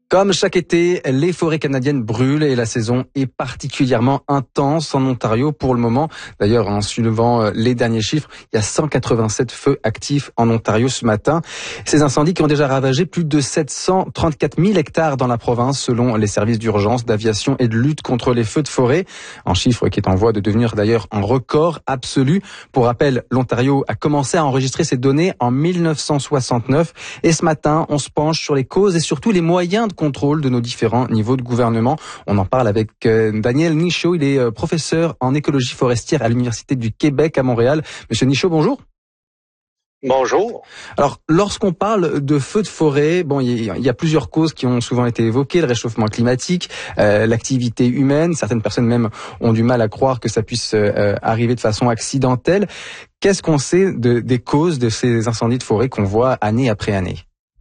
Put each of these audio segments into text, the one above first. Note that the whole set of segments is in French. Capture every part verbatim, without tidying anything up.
Comme chaque été, les forêts canadiennes brûlent et la saison est particulièrement intense en Ontario pour le moment. D'ailleurs, en suivant les derniers chiffres, il y a cent quatre-vingt-sept feux actifs en Ontario ce matin. Ces incendies qui ont déjà ravagé plus de sept cent trente-quatre mille hectares dans la province selon les services d'urgence, d'aviation et de lutte contre les feux de forêt. Un chiffre qui est en voie de devenir d'ailleurs un record absolu. Pour rappel, l'Ontario a commencé à enregistrer ces données en mille neuf cent soixante-neuf et ce matin, on se penche sur les causes et surtout les moyens de contrôle de nos différents niveaux de gouvernement. On en parle avec euh, Daniel Nichaud. Il est euh, professeur en écologie forestière à l'Université du Québec à Montréal. Monsieur Nichaud, bonjour. Bonjour. Alors, lorsqu'on parle de feux de forêt, bon, il y, y a plusieurs causes qui ont souvent été évoquées, le réchauffement climatique, euh, l'activité humaine. Certaines personnes même ont du mal à croire que ça puisse euh, arriver de façon accidentelle. Qu'est-ce qu'on sait de, des causes de ces incendies de forêt qu'on voit année après année?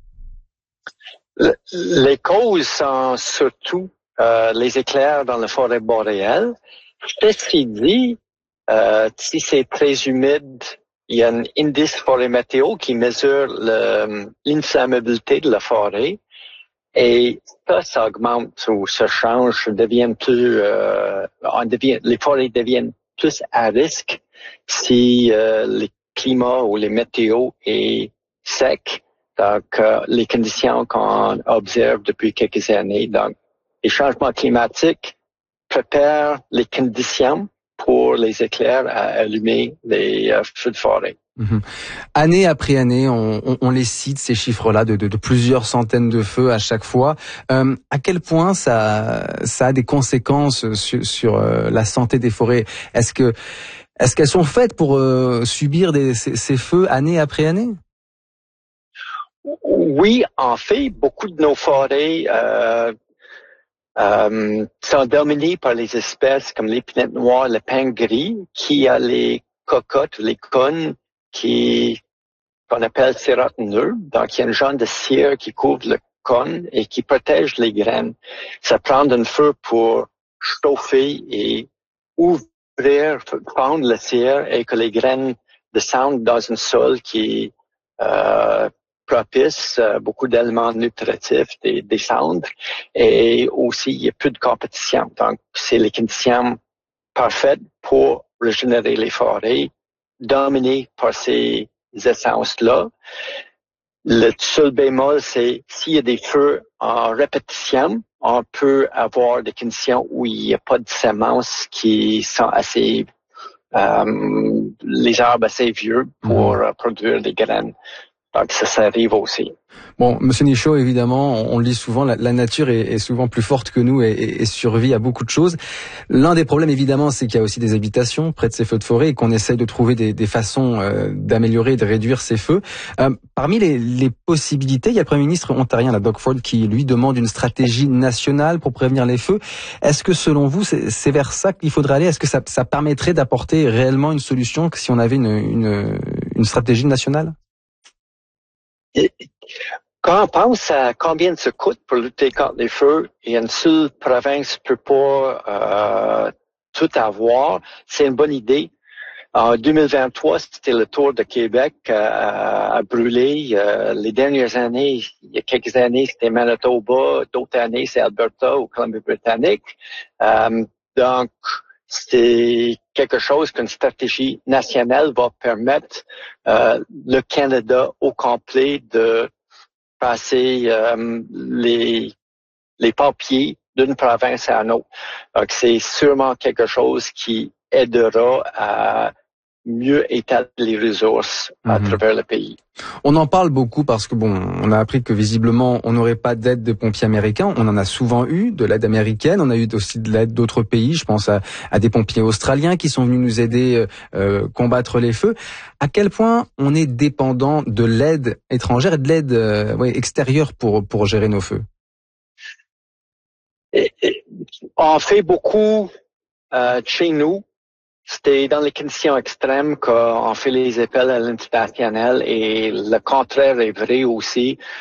Les causes sont surtout euh, les éclairs dans la forêt boréale. Ceci dit, euh, si c'est très humide, il y a un indice forêt météo qui mesure le, l'inflammabilité de la forêt et ça, ça augmente ou ça change, devient plus, euh, on devient, les forêts deviennent plus à risque si euh, le climat ou les météos est sec. Donc, euh, les conditions qu'on observe depuis quelques années, donc les changements climatiques préparent les conditions pour les éclairs à allumer les euh, feux de forêt. Mmh. Année après année, on, on, on les cite, ces chiffres-là, de, de, de plusieurs centaines de feux à chaque fois. Euh, à quel point ça, ça a des conséquences sur, sur euh, la santé des forêts? Est-ce que, est-ce qu'elles sont faites pour euh, subir des, ces, ces feux année après année? Oui, en fait, beaucoup de nos forêts euh, euh, sont dominées par les espèces comme l'épinette noire, le pin gris, qui a les cocottes, les cônes, qui qu'on appelle sérotoneux. Donc, il y a une genre de cire qui couvre le cône et qui protège les graines. Ça prend un feu pour chauffer et ouvrir, prendre la cire et que les graines descendent dans un sol qui euh, propice euh, beaucoup d'éléments nutritifs, des, des cendres, et aussi il n'y a plus de compétition. Donc, c'est les conditions parfaites pour régénérer les forêts, dominées par ces essences-là. Le seul bémol, c'est s'il y a des feux en répétition, on peut avoir des conditions où il n'y a pas de semences qui sont assez, euh, les arbres assez vieux pour mmh. produire des graines. Donc, ça, ça arrive aussi. Bon, Monsieur Nichaud, évidemment, on, on le dit souvent, la, la nature est, est souvent plus forte que nous et, et, et survit à beaucoup de choses. L'un des problèmes, évidemment, c'est qu'il y a aussi des habitations près de ces feux de forêt et qu'on essaye de trouver des, des façons euh, d'améliorer et de réduire ces feux. Euh, parmi les, les possibilités, il y a le Premier ministre ontarien, la Doug Ford, qui lui demande une stratégie nationale pour prévenir les feux. Est-ce que, selon vous, c'est, c'est vers ça qu'il faudrait aller? Est-ce que ça, ça permettrait d'apporter réellement une solution si on avait une, une, une stratégie nationale? Et quand on pense à combien ça coûte pour lutter contre les feux, et une seule province ne peut pas euh, tout avoir, c'est une bonne idée. En deux mille vingt-trois, c'était le tour de Québec à, à brûler. Euh, les dernières années, il y a quelques années, c'était Manitoba. D'autres années, c'est Alberta ou Colombie-Britannique. Euh, donc, c'est quelque chose qu'une stratégie nationale va permettre euh, le Canada au complet de passer euh, les les papiers d'une province à une autre. Donc, c'est sûrement quelque chose qui aidera à mieux étaler les ressources à mmh. travers le pays. On en parle beaucoup parce que bon, on a appris que visiblement on n'aurait pas d'aide de pompiers américains. On en a souvent eu de l'aide américaine. On a eu aussi de l'aide d'autres pays. Je pense à, à des pompiers australiens qui sont venus nous aider euh, combattre les feux. À quel point on est dépendant de l'aide étrangère et de l'aide euh, ouais, extérieure pour pour gérer nos feux? Et, et, on fait beaucoup euh, chez nous. C'était dans les conditions extrêmes qu'on fait les appels à l'international et le contraire est vrai aussi.